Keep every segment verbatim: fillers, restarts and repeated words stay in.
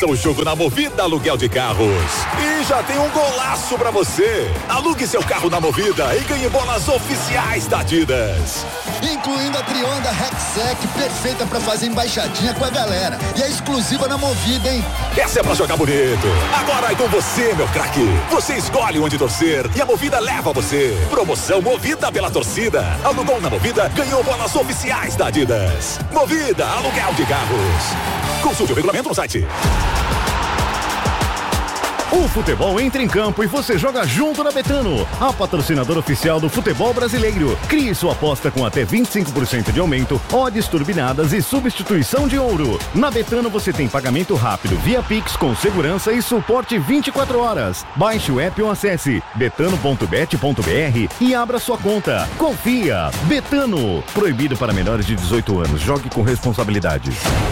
Faça o jogo na Movida Aluguel de Carros. E já tem um golaço pra você. Alugue seu carro na Movida e ganhe bolas oficiais da Adidas. Incluindo a Trionda Rexec, perfeita pra fazer embaixadinha com a galera. E é exclusiva na Movida, hein? Essa é pra jogar bonito. Agora é com você, meu craque. Você escolhe onde torcer e a Movida leva você. Promoção Movida pela torcida. Alugou na Movida, ganhou bolas oficiais da Adidas. Movida Aluguel de Carros. Consulte o regulamento no site. O futebol entra em campo e você joga junto na Betano, a patrocinadora oficial do futebol brasileiro. Crie sua aposta com até vinte e cinco por cento de aumento, odds turbinadas e substituição de ouro. Na Betano você tem pagamento rápido via Pix com segurança e suporte vinte e quatro horas. Baixe o app ou acesse betano ponto bet ponto br e abra sua conta. Confia! Betano. Proibido para menores de dezoito anos. Jogue com responsabilidade.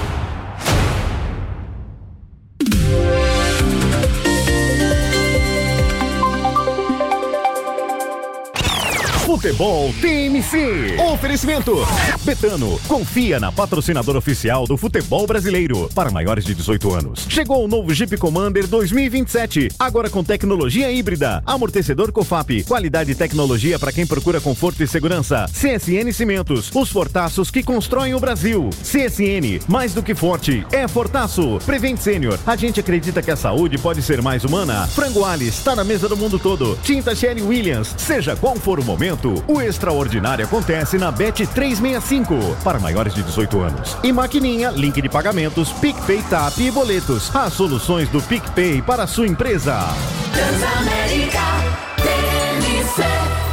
Futebol T M C. Oferecimento Betano. Confia na patrocinadora oficial do futebol brasileiro. Para maiores de dezoito anos. Chegou o novo Jeep Commander dois mil e vinte e sete. Agora com tecnologia híbrida. Amortecedor Cofap. Qualidade e tecnologia para quem procura conforto e segurança. C S N Cimentos. Os fortaços que constroem o Brasil. C S N. Mais do que forte. É fortaço. Prevent Senior. A gente acredita que a saúde pode ser mais humana. Frango Alice. Está na mesa do mundo todo. Tinta Sherry Williams. Seja qual for o momento, o extraordinário acontece na Bet trezentos e sessenta e cinco, para maiores de dezoito anos. E maquininha, link de pagamentos, PicPay, Tap e boletos. As soluções do PicPay para a sua empresa. Transamérica, T M C,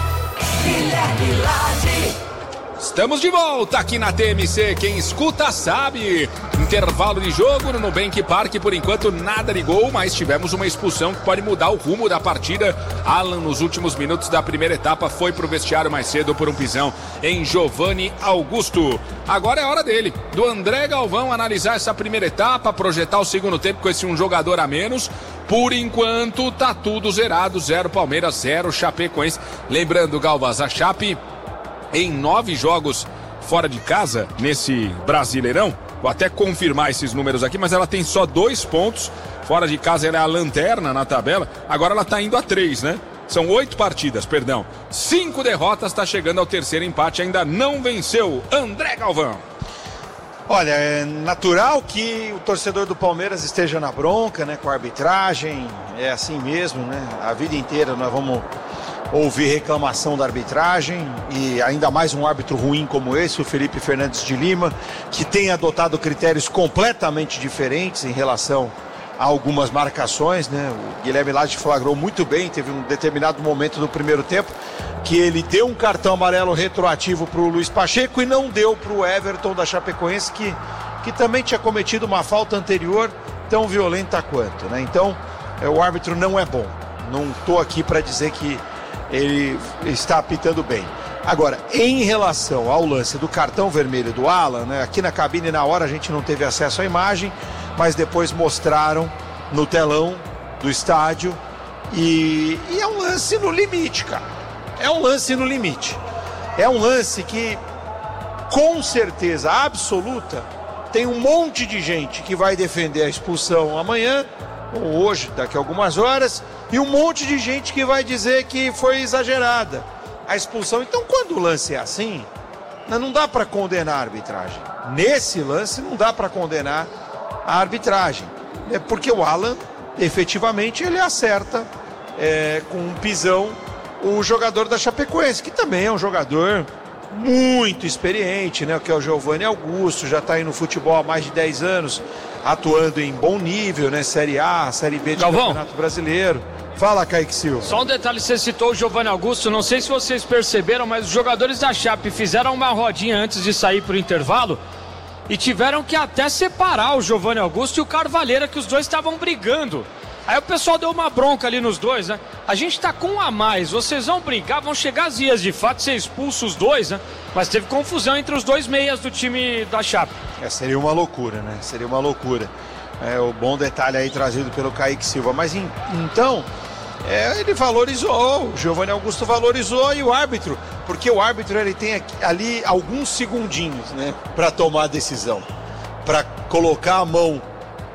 Guilherme Lage. Estamos de volta aqui na T M C, quem escuta sabe. Intervalo de jogo no Nubank Park, por enquanto nada de gol, mas tivemos uma expulsão que pode mudar o rumo da partida. Alan, nos últimos minutos da primeira etapa, foi pro vestiário mais cedo por um pisão em Giovanni Augusto. Agora é hora dele, do André Galvão, analisar essa primeira etapa, projetar o segundo tempo com esse um jogador a menos. Por enquanto tá tudo zerado, zero Palmeiras, zero Chapecoense. Lembrando, Galvas, a Chape em nove jogos fora de casa, nesse Brasileirão, vou até confirmar esses números aqui, mas ela tem só dois pontos, fora de casa ela é a lanterna na tabela, agora ela tá indo a três, né? São oito partidas, perdão, cinco derrotas, tá chegando ao terceiro empate, ainda não venceu. André Galvão. Olha, é natural que o torcedor do Palmeiras esteja na bronca, né, com a arbitragem, é assim mesmo, né? A vida inteira nós vamos ouvir reclamação da arbitragem, e ainda mais um árbitro ruim como esse, o Felipe Fernandes de Lima, que tem adotado critérios completamente diferentes em relação a algumas marcações, né? O Guilherme Lage flagrou muito bem, teve um determinado momento do primeiro tempo que ele deu um cartão amarelo retroativo para o Luiz Pacheco e não deu para o Everton da Chapecoense, que, que também tinha cometido uma falta anterior tão violenta quanto, né? Então, é, o árbitro não é bom. Não estou aqui para dizer que ele está apitando bem. Agora, em relação ao lance do cartão vermelho do Alan, né, aqui na cabine na hora a gente não teve acesso à imagem, mas depois mostraram no telão do estádio, e, e é um lance no limite, cara. É um lance no limite. É um lance que, com certeza absoluta, tem um monte de gente que vai defender a expulsão amanhã, ou hoje, daqui a algumas horas, e um monte de gente que vai dizer que foi exagerada a expulsão. Então, quando o lance é assim, não dá para condenar a arbitragem. Nesse lance, não dá para condenar a arbitragem. É porque o Alan, efetivamente, ele acerta é, com um pisão o jogador da Chapecoense, que também é um jogador muito experiente, né? Que é o Giovanni Augusto, já está aí no futebol há mais de dez anos, atuando em bom nível, né? Série A, Série B de Galvão. Campeonato Brasileiro. Fala, Kaique Silva. Só um detalhe, você citou o Giovanni Augusto, não sei se vocês perceberam, mas os jogadores da Chape fizeram uma rodinha antes de sair para o intervalo e tiveram que até separar o Giovanni Augusto e o Carvalheira, que os dois estavam brigando. Aí o pessoal deu uma bronca ali nos dois, né? A gente tá com um a mais, vocês vão brigar, vão chegar às vias de fato, ser expulsos os dois, né? Mas teve confusão entre os dois meias do time da Chape. É, seria uma loucura, né? Seria uma loucura. É o bom detalhe aí trazido pelo Kaique Silva. Mas em, então, é, ele valorizou, o Giovanni Augusto valorizou, e o árbitro, porque o árbitro ele tem aqui, ali alguns segundinhos, né? Para tomar a decisão, para colocar a mão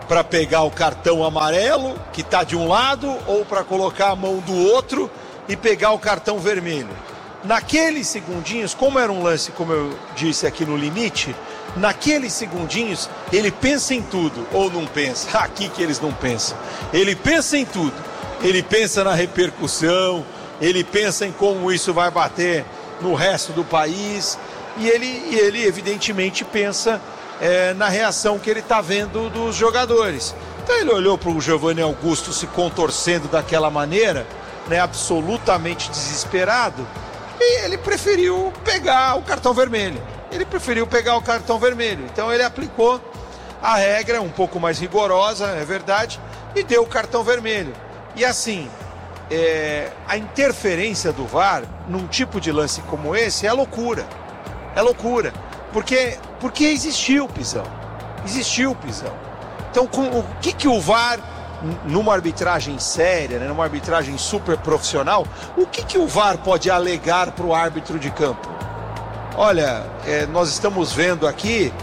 para pegar o cartão amarelo que está de um lado ou para colocar a mão do outro e pegar o cartão vermelho. Naqueles segundinhos, como era um lance, como eu disse aqui no limite, naqueles segundinhos ele pensa em tudo, ou não pensa, aqui que eles não pensam, ele pensa em tudo, ele pensa na repercussão, ele pensa em como isso vai bater no resto do país, e ele, e ele evidentemente pensa é, na reação que ele está vendo dos jogadores. Então ele olhou para o Giovanni Augusto se contorcendo daquela maneira, né, absolutamente desesperado, e ele preferiu pegar o cartão vermelho. Ele preferiu pegar o cartão vermelho. Então ele aplicou a regra um pouco mais rigorosa, é verdade, e deu o cartão vermelho. E assim, é, a interferência do V A R num tipo de lance como esse é loucura. É loucura. Porque, porque existiu o pisão. Existiu o pisão. Então com, o que, que o V A R, numa arbitragem séria, né, numa arbitragem super profissional, o que, que o V A R pode alegar para o árbitro de campo? Olha, é, nós estamos vendo aqui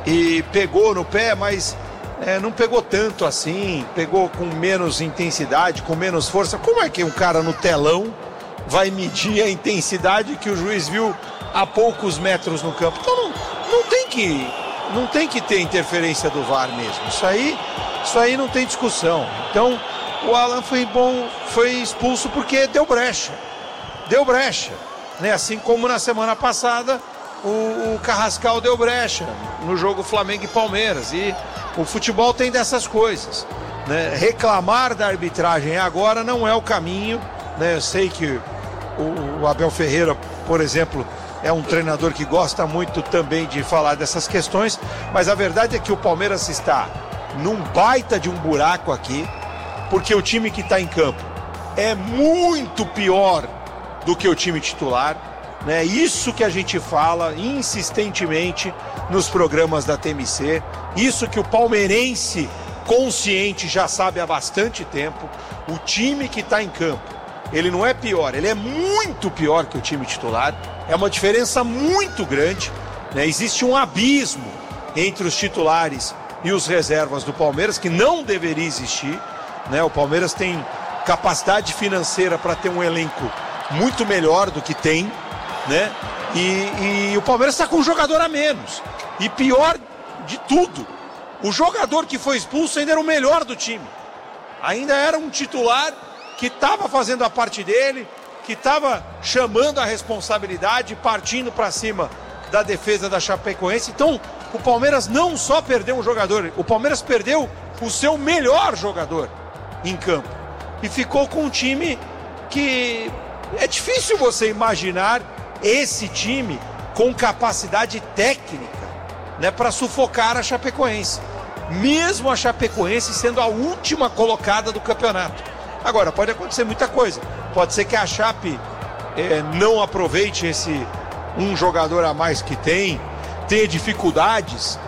e pegou no pé, mas é, não pegou tanto assim, pegou com menos intensidade, com menos força. Como é que um cara no telão vai medir a intensidade que o juiz viu a poucos metros no campo? Então não, não tem que, não tem que ter interferência do V A R mesmo. Isso aí, isso aí não tem discussão. Então o Alan foi bom, foi expulso porque deu brecha, deu brecha. Né? Assim como na semana passada o, o Carrascal deu brecha no jogo Flamengo e Palmeiras. E o futebol tem dessas coisas, né? Reclamar da arbitragem agora não é o caminho, né? Eu sei que o, o Abel Ferreira, por exemplo, é um treinador que gosta muito também de falar dessas questões, mas a verdade é que o Palmeiras está num baita de um buraco aqui, porque o time que está em campo é muito pior do que o time titular, né? Isso que a gente fala insistentemente nos programas da T M C, isso que o palmeirense consciente já sabe há bastante tempo. O time que está em campo, ele não é pior, ele é muito pior que o time titular, é uma diferença muito grande, né? Existe um abismo entre os titulares e os reservas do Palmeiras que não deveria existir, né? O Palmeiras tem capacidade financeira para ter um elenco muito melhor do que tem, né? E, e o Palmeiras está com um jogador a menos. E pior de tudo, o jogador que foi expulso ainda era o melhor do time. Ainda era um titular que estava fazendo a parte dele, que estava chamando a responsabilidade, partindo para cima da defesa da Chapecoense. Então, o Palmeiras não só perdeu um jogador, o Palmeiras perdeu o seu melhor jogador em campo. E ficou com um time que... é difícil você imaginar esse time com capacidade técnica, né, para sufocar a Chapecoense. Mesmo a Chapecoense sendo a última colocada do campeonato. Agora, pode acontecer muita coisa. Pode ser que a Chape é, não aproveite esse um jogador a mais que tem, tenha dificuldades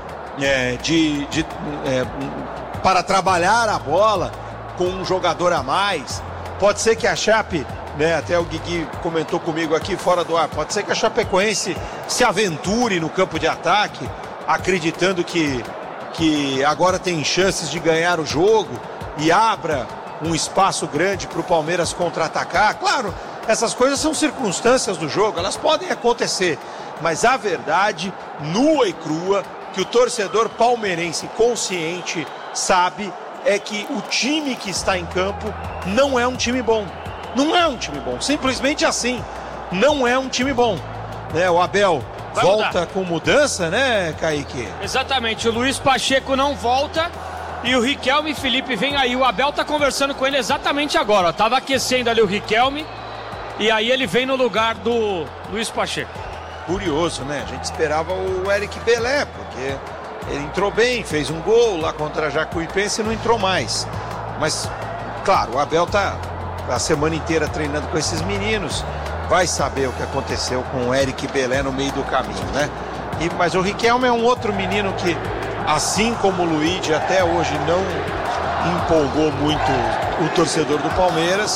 é, de, de, é, para trabalhar a bola com um jogador a mais. Pode ser que a Chape, né, até o Guigui comentou comigo aqui fora do ar, pode ser que a Chapecoense se aventure no campo de ataque, acreditando que, que agora tem chances de ganhar o jogo e abra um espaço grande para o Palmeiras contra-atacar. Claro, essas coisas são circunstâncias do jogo, elas podem acontecer, mas a verdade, nua e crua, que o torcedor palmeirense consciente sabe é que o time que está em campo não é um time bom. Não é um time bom, simplesmente assim, não é um time bom, né? O Abel vai volta mudar com mudança, né, Kaique? Exatamente, o Luiz Pacheco não volta e o Riquelme Felipe vem aí. O Abel tá conversando com ele exatamente agora, ó. Tava aquecendo ali o Riquelme e aí ele vem no lugar do Luiz Pacheco. Curioso, né? A gente esperava o Eric Belé, porque ele entrou bem, fez um gol lá contra a Jacuipense e não entrou mais. Mas, claro, o Abel tá a semana inteira treinando com esses meninos, vai saber o que aconteceu com o Eric Belé no meio do caminho, né? E, mas o Riquelme é um outro menino que, assim como o Luigi, até hoje não empolgou muito o torcedor do Palmeiras.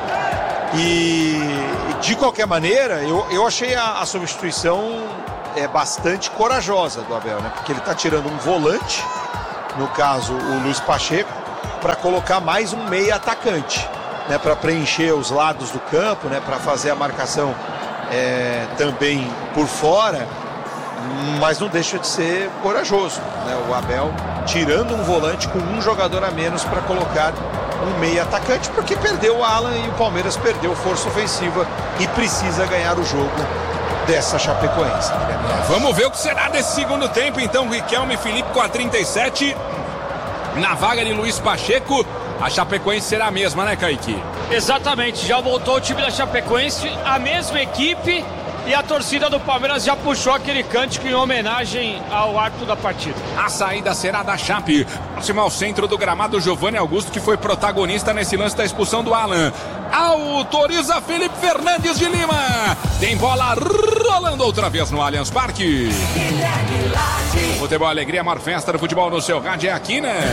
E, de qualquer maneira, eu, eu achei a, a substituição é, bastante corajosa do Abel, né? Porque ele tá tirando um volante no caso o Luiz Pacheco, para colocar mais um meia atacante, né, para preencher os lados do campo, né, para fazer a marcação é, também por fora, mas não deixa de ser corajoso, né, o Abel tirando um volante com um jogador a menos para colocar um meia atacante, porque perdeu o Alan e o Palmeiras perdeu força ofensiva e precisa ganhar o jogo dessa Chapecoense. Vamos ver o que será desse segundo tempo, então. Riquelme e Felipe com a trinta e sete na vaga de Luiz Pacheco. A Chapecoense será a mesma, né, Kaique? Exatamente, já voltou o time da Chapecoense, a mesma equipe, e a torcida do Palmeiras já puxou aquele cântico em homenagem ao árbitro da partida. A saída será da Chape. Próximo ao centro do gramado, Giovanni Augusto, que foi protagonista nesse lance da expulsão do Alan. Autoriza Felipe Fernandes de Lima. Tem bola rolando outra vez no Allianz Parque. Futebol Alegria, a maior festa do futebol no seu rádio é aqui, né?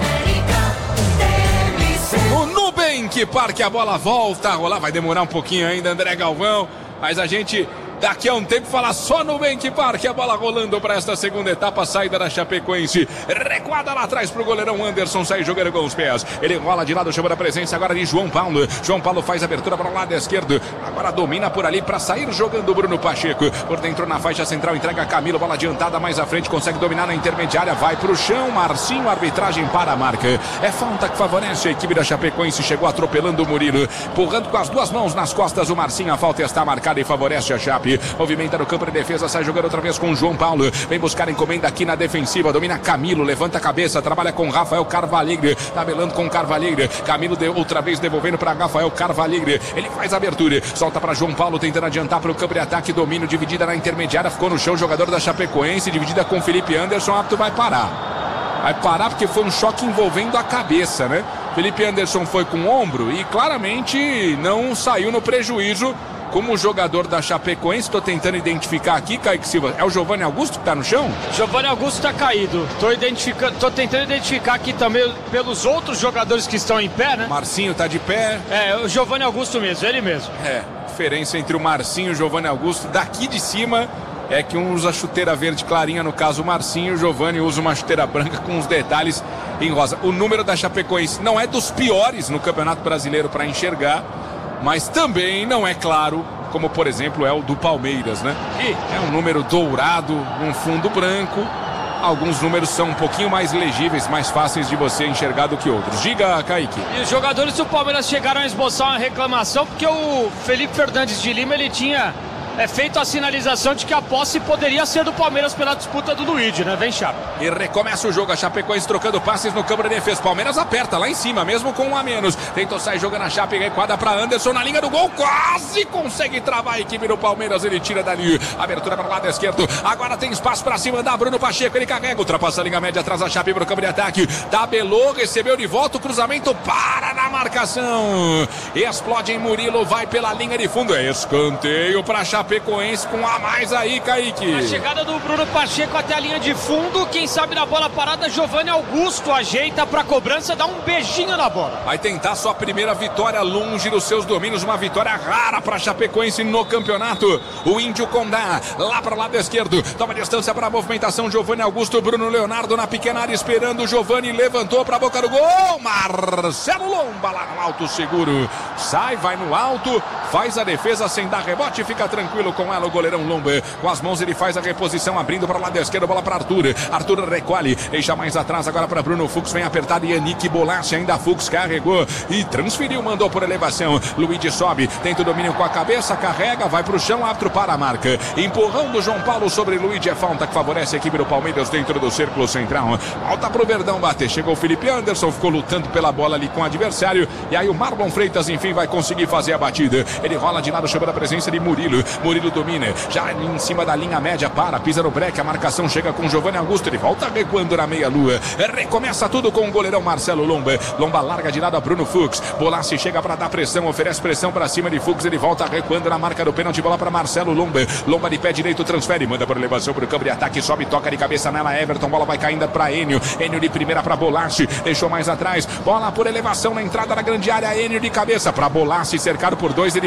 O Nubank Parque, a bola volta a rolar. Vai demorar um pouquinho ainda, André Galvão. Mas a gente, daqui a um tempo, fala só no Nubank Parque. A bola rolando para esta segunda etapa. Saída da Chapecoense. Recuada lá atrás para o goleirão Anderson. Sai jogando com os pés. Ele rola de lado, chama a presença agora de João Paulo. João Paulo faz abertura para o lado esquerdo. Agora domina por ali para sair jogando o Bruno Pacheco. Por dentro na faixa central, entrega Camilo. Bola adiantada mais à frente. Consegue dominar na intermediária. Vai para o chão. Marcinho, arbitragem para a marca. É falta que favorece a equipe da Chapecoense. Chegou atropelando o Murilo. Empurrando com as duas mãos nas costas o Marcinho. A falta está marcada e favorece a Chape. Movimenta no campo de defesa, sai jogando outra vez com o João Paulo. Vem buscar encomenda aqui na defensiva. Domina Camilo, levanta a cabeça, trabalha com Rafael Carvalheiro. Tabelando com Carvalheiro. Camilo de, outra vez devolvendo para Rafael Carvalheiro. Ele faz a abertura, solta para João Paulo, tentando adiantar para o campo de ataque. Domínio, dividida na intermediária. Ficou no chão, jogador da Chapecoense. Dividida com Felipe Anderson. O árbitro vai parar. Vai parar porque foi um choque envolvendo a cabeça, né? Felipe Anderson foi com o ombro e claramente não saiu no prejuízo como jogador da Chapecoense. Estou tentando identificar aqui, Kaique Silva. É o Giovanni Augusto que está no chão? Giovanni Augusto está caído. Estou identificando, tô tentando identificar aqui também pelos outros jogadores que estão em pé, né? Marcinho está de pé. É, o Giovanni Augusto mesmo, ele mesmo. É, diferença entre o Marcinho e o Giovanni Augusto daqui de cima é que um usa chuteira verde clarinha, no caso o Marcinho, o Giovanni usa uma chuteira branca com os detalhes em rosa. O número da Chapecoense não é dos piores no Campeonato Brasileiro para enxergar, mas também não é claro, como por exemplo é o do Palmeiras, né? E é um número dourado, um fundo branco. Alguns números são um pouquinho mais legíveis, mais fáceis de você enxergar do que outros. Diga, Kaique. E os jogadores do Palmeiras chegaram a esboçar uma reclamação porque o Felipe Fernandes de Lima, ele tinha é, feito a sinalização de que a posse poderia ser do Palmeiras pela disputa do Luigi, né? Vem, Chape. E recomeça o jogo, a Chapecoense trocando passes no campo de defesa. Palmeiras aperta lá em cima, mesmo com um a menos. Tentou sair jogando a Chape, recuada para Anderson na linha do gol. Quase consegue travar a equipe do Palmeiras. Ele tira dali. Abertura para o lado esquerdo. Agora tem espaço para cima da Bruno Pacheco. Ele carrega, ultrapassa a linha média atrás da Chape para o campo de ataque. Tabelou, recebeu de volta o cruzamento. Para na marcação. Explode em Murilo, vai pela linha de fundo. Escanteio para a Chapecoense com a mais aí, Kaique. A chegada do Bruno Pacheco até a linha de fundo. Quem sabe na bola parada, Giovanni Augusto ajeita para cobrança, dá um beijinho na bola. Vai tentar sua primeira vitória longe dos seus domínios, uma vitória rara para a Chapecoense no campeonato. O Índio Condá, lá para o lado esquerdo, toma distância para a movimentação. Giovanni Augusto, Bruno Leonardo na pequena área esperando. Giovanni levantou para a boca do gol. Marcelo Lomba lá no alto seguro. Sai, vai no alto, faz a defesa sem dar rebote, fica tranquilo com ela o goleirão Lomba. Com as mãos ele faz a reposição, abrindo para o lado esquerdo, bola para Arthur. Arthur recolhe, deixa mais atrás agora para Bruno Fux, vem apertado. Yannick Bolacha, ainda Fux carregou e transferiu, mandou por elevação. Luigi sobe, tenta o domínio com a cabeça, carrega, vai para o chão, árbitro para a marca. Empurrão do João Paulo sobre Luigi, é falta que favorece a equipe do Palmeiras dentro do círculo central. Volta para o Verdão bater, chegou o Felipe Anderson, ficou lutando pela bola ali com o adversário, e aí o Marlon Freitas enfim vai conseguir fazer a batida. Ele rola de lado, chama a presença de Murilo. Murilo domina, já em cima da linha média, para, pisa no breque, a marcação chega com Giovanni Augusto, ele volta recuando na meia-lua. Recomeça tudo com o goleirão Marcelo Lomba. Lomba larga de lado a Bruno Fux. Bolassi chega para dar pressão, oferece pressão para cima de Fux, ele volta recuando na marca do pênalti, bola para Marcelo Lomba. Lomba de pé direito, transfere, manda por elevação para o campo de ataque, sobe, toca de cabeça nela, Everton, bola vai caindo para Enio. Enio de primeira para Bolassi, deixou mais atrás, bola por elevação na entrada da grande área, Enio de cabeça para Bolassi, cercado por dois, ele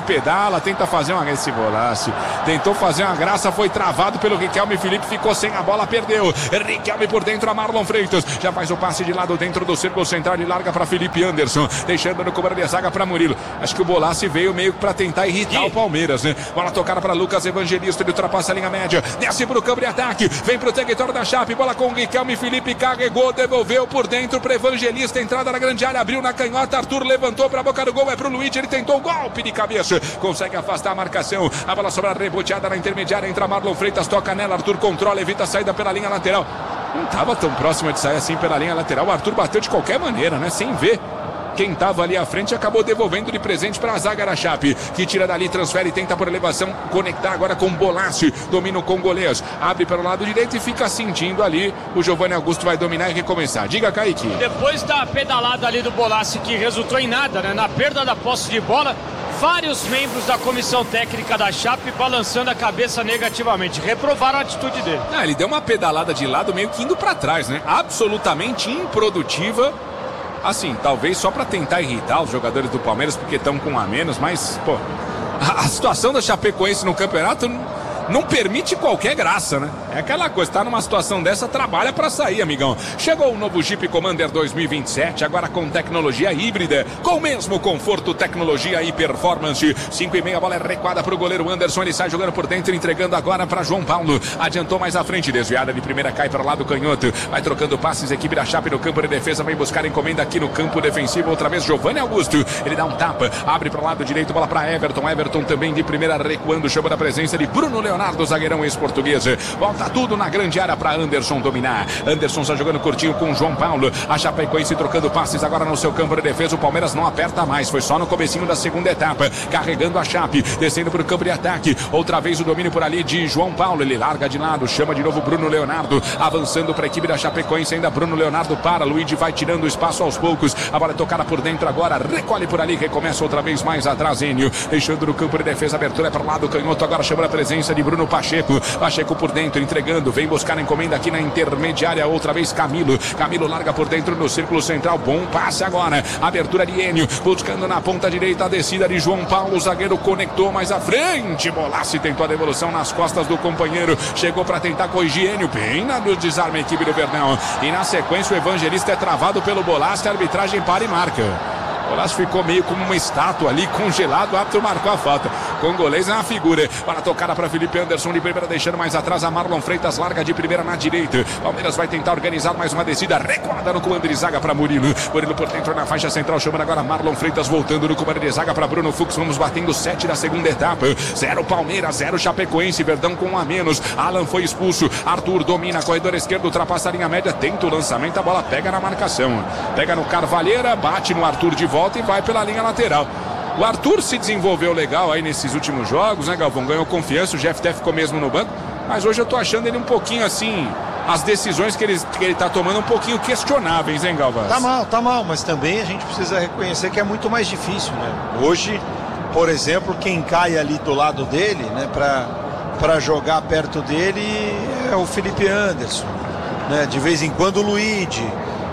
pedala, tenta fazer uma... Esse Bolassi tentou fazer uma graça, foi travado pelo Riquelme. Felipe ficou sem a bola, perdeu. Riquelme por dentro, a Marlon Freitas. Já faz o passe de lado dentro do círculo central e larga para Felipe Anderson. Deixando no comando de zaga para Murilo. Acho que o Bolassi veio meio para tentar irritar e... o Palmeiras, né? Bola tocada para Lucas Evangelista. Ele ultrapassa a linha média. Desce pro campo de ataque. Vem pro território da Chape. Bola com o Riquelme. Felipe carregou, devolveu por dentro para Evangelista. Entrada na grande área, abriu na canhota. Arthur levantou para a boca do gol. É pro Luiz. Ele tentou o golpe de cabeça. Consegue afastar a marcação. A bola sobra reboteada na intermediária. Entra Marlon Freitas, toca nela. Arthur controla, evita a saída pela linha lateral. Não estava tão próxima de sair assim pela linha lateral. O Arthur bateu de qualquer maneira, né? Sem ver quem estava ali à frente, acabou devolvendo de presente para a zaga da Chape, que tira dali, transfere, tenta por elevação, conectar agora com Bolassi, domina o congolês, abre pelo lado direito e fica sentindo ali, o Giovanni Augusto vai dominar e recomeçar. Diga, Kaique. Depois da pedalada ali do Bolassi, que resultou em nada, né? Na perda da posse de bola, vários membros da comissão técnica da Chape balançando a cabeça negativamente, reprovaram a atitude dele. Ah, ele deu uma pedalada de lado meio que indo para trás, né? Absolutamente improdutiva. Assim, talvez só para tentar irritar os jogadores do Palmeiras, porque estão com um a menos, mas, pô, a, a situação da Chapecoense no campeonato não permite qualquer graça, né? É aquela coisa, tá numa situação dessa, trabalha pra sair, amigão. Chegou o novo Jeep Commander dois mil e vinte e sete, agora com tecnologia híbrida, com o mesmo conforto, tecnologia e performance. cinco e meia, a bola é recuada pro goleiro Anderson, ele sai jogando por dentro, entregando agora pra João Paulo. Adiantou mais à frente, desviada de primeira, cai para o lado canhoto. Vai trocando passes, equipe da Chape no campo de defesa, vem buscar encomenda aqui no campo defensivo, outra vez Giovanni Augusto. Ele dá um tapa, abre pro lado direito, bola pra Everton. Everton também de primeira recuando, chama da presença de Bruno Leonardo. Leonardo, zagueirão ex-português. Volta tudo na grande área para Anderson dominar. Anderson está jogando curtinho com o João Paulo. A Chapecoense trocando passes agora no seu campo de defesa. O Palmeiras não aperta mais. Foi só no comecinho da segunda etapa. Carregando a Chape. Descendo para o campo de ataque. Outra vez o domínio por ali de João Paulo. Ele larga de lado. Chama de novo Bruno Leonardo. Avançando para a equipe da Chapecoense. Ainda Bruno Leonardo para. Luigi vai tirando o espaço aos poucos. A bola é tocada por dentro agora. Recolhe por ali. Recomeça outra vez mais atrás. Enio. Deixando no campo de defesa. Abertura é para o lado canhoto. Agora chama a presença de Bruno Pacheco. Pacheco por dentro, entregando. Vem buscar a encomenda aqui na intermediária. Outra vez Camilo. Camilo larga por dentro no círculo central. Bom passe agora. Abertura de Enio. Buscando na ponta direita a descida de João Paulo. O zagueiro conectou mais à frente. Bolassi tentou a devolução nas costas do companheiro. Chegou para tentar corrigir Enio. Bem na do desarme a equipe do Verdão. E na sequência o Evangelista é travado pelo Bolassi. A arbitragem para e marca. O Bolassi ficou meio como uma estátua ali, congelado. O árbitro marcou a falta. Congolês é uma figura. Para tocada para Felipe Anderson de primeira, deixando mais atrás a Marlon Freitas. Larga de primeira na direita. Palmeiras vai tentar organizar mais uma descida. Recuada no comando de zaga para Murilo. Murilo por dentro na faixa central. Chamando agora Marlon Freitas. Voltando no comando de zaga para Bruno Fux. Vamos batendo sete da segunda etapa. Zero Palmeiras, zero Chapecoense. Verdão com um a menos. Alan foi expulso. Arthur domina. Corredor esquerdo. Ultrapassa a linha média. Tenta o lançamento. A bola pega na marcação. Pega no Carvalheira. Bate no Arthur de volta e vai pela linha lateral. O Arthur se desenvolveu legal aí nesses últimos jogos, né, Galvão? Ganhou confiança, o G F T ficou mesmo no banco, mas hoje eu tô achando ele um pouquinho assim, as decisões que ele, que ele tá tomando um pouquinho questionáveis, hein, Galvão? Tá mal, tá mal, mas também a gente precisa reconhecer que é muito mais difícil, né? Hoje, por exemplo, quem cai ali do lado dele, né, pra, pra jogar perto dele é o Felipe Anderson, né? De vez em quando o Luigi.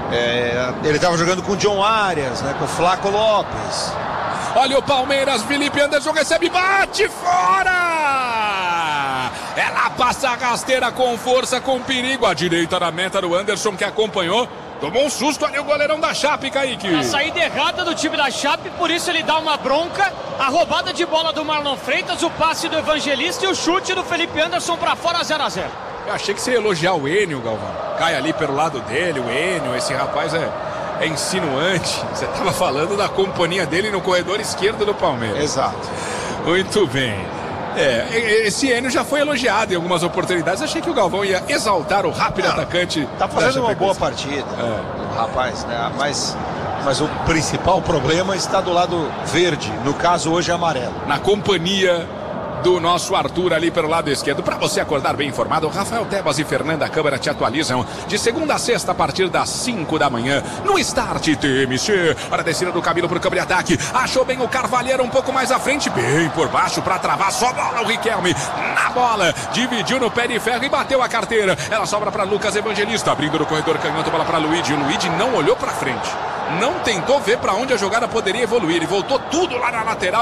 É, ele estava jogando com o John Arias, né, com o Flaco Lopes. Olha o Palmeiras, Felipe Anderson recebe, bate fora! Ela passa a rasteira com força, com perigo. A direita da meta do Anderson que acompanhou. Tomou um susto ali o goleirão da Chape, Kaique. A saída errada do time da Chape, por isso ele dá uma bronca. A roubada de bola do Marlon Freitas, o passe do Evangelista e o chute do Felipe Anderson para fora, zero a zero. Eu achei que você ia elogiar o Enio, Galvão. Cai ali pelo lado dele, o Enio. Esse rapaz é, é insinuante. Você estava falando da companhia dele no corredor esquerdo do Palmeiras. Exato. Muito bem. É, esse Enio já foi elogiado em algumas oportunidades. Achei que o Galvão ia exaltar o rápido Não, atacante. Tá fazendo uma boa partida, é. o rapaz, né? Mas, mas o principal problema está do lado verde, no caso hoje amarelo. Na companhia do nosso Arthur ali pelo lado esquerdo. Para você acordar bem informado, Rafael Tebas e Fernanda Câmara te atualizam de segunda a sexta a partir das cinco da manhã no Start T M C. Para a descida do Camilo para o campo de ataque. Achou bem o Carvalheiro um pouco mais à frente, bem por baixo para travar. Só bola o Riquelme na bola. Dividiu no pé de ferro e bateu a carteira. Ela sobra para Lucas Evangelista. Abrindo no corredor canhoto, bola para Luigi. O Luigi não olhou para frente. Não tentou ver para onde a jogada poderia evoluir. Ele voltou tudo lá na lateral.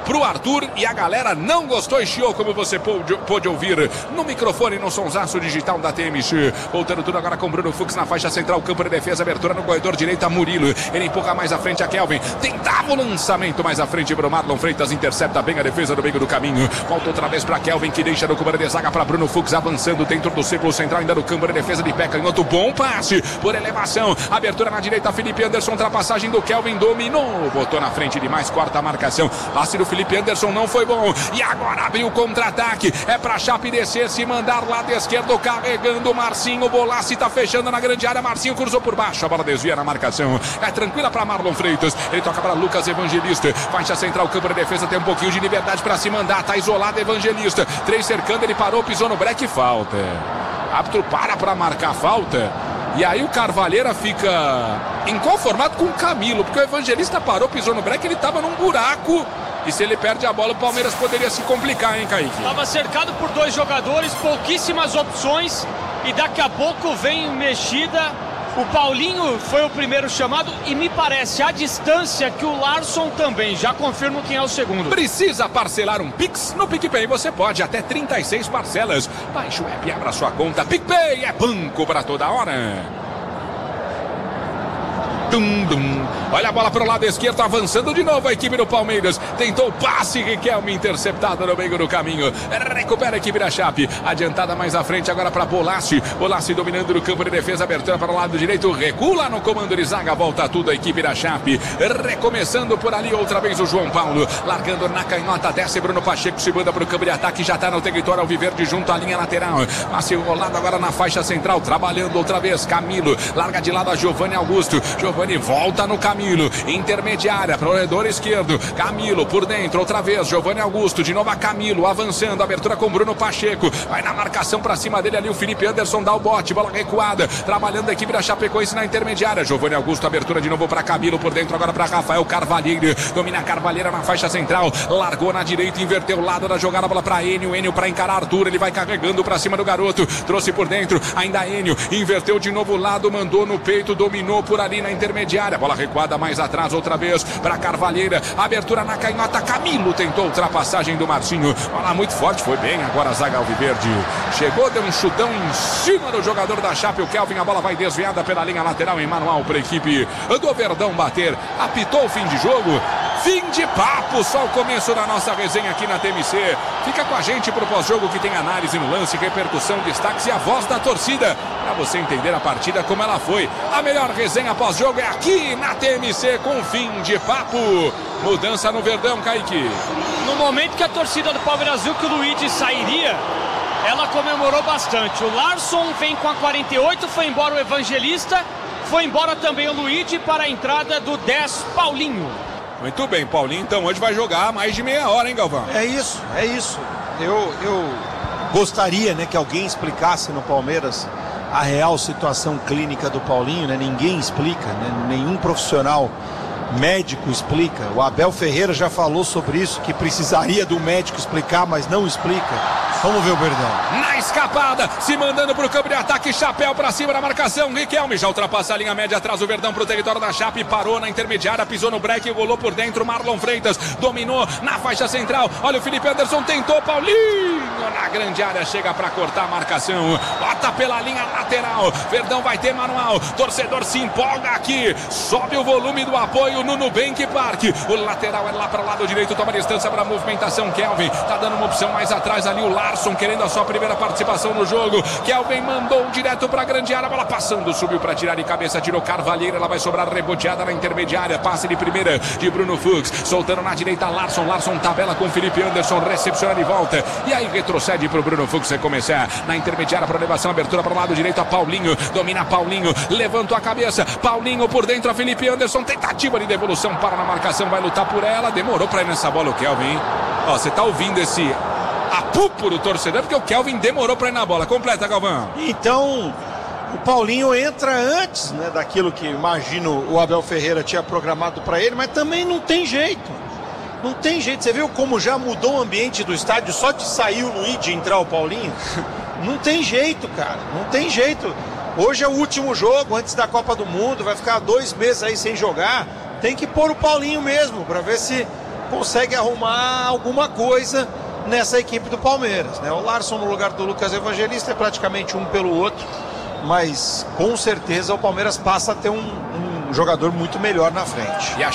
pro Arthur e a galera não gostou e chiou, como você pôde, pôde ouvir no microfone, no sonsaço digital da T M C. Voltando tudo agora com Bruno Fux na faixa central, campo de defesa, abertura no corredor direito a Murilo. Ele empurra mais à frente a Kelvin. Tentava o lançamento mais à frente pro Marlon Freitas, intercepta bem a defesa do meio do caminho. Volta outra vez pra Kelvin, que deixa no comando de zaga pra Bruno Fux, avançando dentro do círculo central, ainda no campo de defesa de pé canhoto. Bom passe por elevação. Abertura na direita, Felipe Anderson, ultrapassagem do Kelvin, dominou. Botou na frente demais, corta a marcação. Passe do Felipe Anderson não foi bom. E agora abriu o contra-ataque. É pra Chape descer, se mandar lado esquerdo, carregando o Marcinho. Bolassi tá fechando na grande área. Marcinho cruzou por baixo. A bola desvia na marcação. É tranquila pra Marlon Freitas. Ele toca para Lucas Evangelista. Faixa central, campo de defesa. Tem um pouquinho de liberdade pra se mandar. Tá isolado Evangelista. Três cercando. Ele parou, pisou no break. Falta. Árbitro para pra marcar falta. E aí o Carvalheira fica inconformado com o Camilo, porque o Evangelista parou, pisou no break, ele estava num buraco. E se ele perde a bola, o Palmeiras poderia se complicar, hein, Kaique? Estava cercado por dois jogadores, pouquíssimas opções. E daqui a pouco vem mexida. O Paulinho foi o primeiro chamado e me parece à distância que o Larson também. Já confirmo quem é o segundo. Precisa parcelar um Pix? No PicPay você pode, até trinta e seis parcelas. Baixe o app e abra sua conta. PicPay é banco para toda hora. Dum, dum. Olha a bola para o lado esquerdo, avançando de novo a equipe do Palmeiras. Tentou o passe, Riquelme, interceptado no meio do caminho. Recupera a equipe da Chape. Adiantada mais à frente agora para Bolassi. Bolassi dominando no campo de defesa, abertura para o lado direito. Recula no comando de zaga, volta tudo a equipe da Chape. Recomeçando por ali outra vez o João Paulo. Largando na canhota, desce Bruno Pacheco, se manda para o campo de ataque. Já está no território Alviverde junto à linha lateral. Passe rolado agora na faixa central, trabalhando outra vez. Camilo, larga de lado a Giovanni Augusto. Giovanni volta no Camilo, intermediária, corredor esquerdo, Camilo por dentro, outra vez, Giovanni Augusto, de novo a Camilo, avançando, abertura com Bruno Pacheco, vai na marcação pra cima dele ali, o Felipe Anderson dá o bote, bola recuada, trabalhando a equipe da Chapecoense na intermediária, Giovanni Augusto, abertura de novo pra Camilo, por dentro agora pra Rafael Carvalheiro, domina a Carvalheira na faixa central, largou na direita, inverteu o lado da jogada, bola pra Enio, Enio pra encarar Arthur, ele vai carregando pra cima do garoto, trouxe por dentro, ainda Enio, inverteu de novo o lado, mandou no peito, dominou por ali na intermediária, bola recuada mais atrás outra vez para Carvalheira, abertura na canhota, Camilo tentou ultrapassagem do Marcinho, bola muito forte, foi bem agora a zaga alviverde, chegou, deu um chutão em cima do jogador da Chape, o Kelvin, a bola vai desviada pela linha lateral em manual para a equipe do Verdão bater, apitou o fim de jogo, fim de papo, só o começo da nossa resenha aqui na T M C, fica com a gente pro pós-jogo que tem análise no lance, repercussão, destaques e a voz da torcida, para você entender a partida como ela foi, a melhor resenha pós-jogo é aqui na T M C com fim de papo, mudança no Verdão, Kaique. No momento que a torcida do Palmeiras viu que o Luigi sairia, ela comemorou bastante, o Larson vem com a quarenta e oito, foi embora o Evangelista, foi embora também o Luigi para a entrada do dez, Paulinho. Muito bem, Paulinho, então hoje vai jogar mais de meia hora, hein, Galvão? É isso, é isso. Eu, eu gostaria, né, que alguém explicasse no Palmeiras a real situação clínica do Paulinho, né? Ninguém explica, né? Nenhum profissional médico explica. O Abel Ferreira já falou sobre isso, que precisaria do médico explicar, mas não explica. Vamos ver o Verdão. Na escapada, se mandando pro campo de ataque, chapéu pra cima da marcação, Riquelme já ultrapassa a linha média atrás, o Verdão pro território da Chape, parou na intermediária, pisou no break, rolou por dentro, Marlon Freitas dominou na faixa central, olha o Felipe Anderson, tentou, Paulinho na grande área, chega pra cortar a marcação, bota pela linha lateral, Verdão vai ter manual, torcedor se empolga aqui, sobe o volume do apoio no Nubank Park, o lateral é lá para o lado direito, toma distância para a movimentação, Kelvin, tá dando uma opção mais atrás ali, o Larson querendo a sua primeira participação no jogo, Kelvin mandou direto para a grande área, bola passando, subiu para tirar de cabeça, tirou Carvalheira, ela vai sobrar reboteada na intermediária, passe de primeira de Bruno Fux, soltando na direita Larson, Larson tabela com Felipe Anderson, recepciona de volta, e aí retrocede para o Bruno Fux recomeçar, na intermediária para elevação, abertura para o lado direito a Paulinho, domina Paulinho, levantou a cabeça, Paulinho por dentro a Felipe Anderson, tentativa de devolução, para na marcação, vai lutar por ela, demorou para ir nessa bola o Kelvin, hein? Ó, você tá ouvindo esse apupo do torcedor, porque o Kelvin demorou para ir na bola, completa, Galvão. Então, o Paulinho entra antes, né, daquilo que imagino o Abel Ferreira tinha programado para ele, mas também não tem jeito, não tem jeito, você viu como já mudou o ambiente do estádio, só de sair o Luigi e entrar o Paulinho, não tem jeito, cara, não tem jeito. Hoje é o último jogo antes da Copa do Mundo, vai ficar dois meses aí sem jogar, tem que pôr o Paulinho mesmo, para ver se consegue arrumar alguma coisa nessa equipe do Palmeiras, né? O Larson no lugar do Lucas Evangelista é praticamente um pelo outro, mas com certeza o Palmeiras passa a ter um, um jogador muito melhor na frente. E a